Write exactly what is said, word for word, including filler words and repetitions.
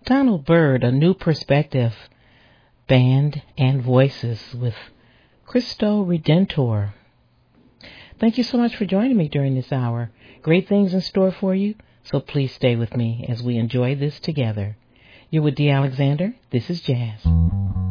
Donald Byrd, A New Perspective, Band and Voices with Cristo Redentor. Thank you so much for joining me during this hour. Great things in store for you, so please stay with me as we enjoy this together. You're with Dee Alexander. This is Jazz.